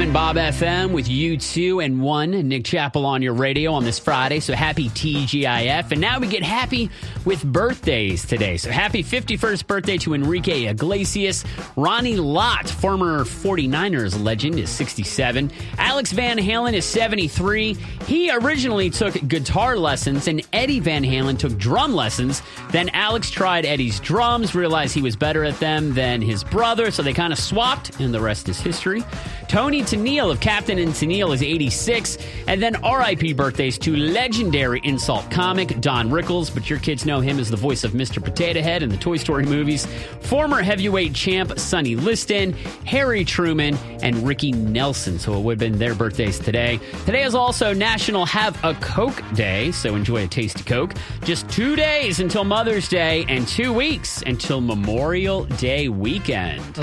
97.7 Bob FM with you 2 and 1. Nick Chappell on your radio on this Friday. So happy TGIF. And now we get happy with birthdays today. So happy 51st birthday to Enrique Iglesias. Ronnie Lott, former 49ers legend, is 67. Alex Van Halen is 73. He originally took guitar lessons, and Eddie Van Halen took drum lessons. Then Alex tried Eddie's drums, realized he was better at them than his brother, so they kind of swapped, and the rest is history. Tony Tennille of Captain and Tennille is 86. And then RIP birthdays to legendary insult comic Don Rickles, but your kids know him as the voice of Mr. Potato Head in the Toy Story movies. Former heavyweight champ Sonny Liston, Harry Truman, and Ricky Nelson. So it would have been their birthdays today. Today is also National Have a Coke Day, so enjoy a tasty Coke. Just 2 days until Mother's Day and 2 weeks until Memorial Day weekend.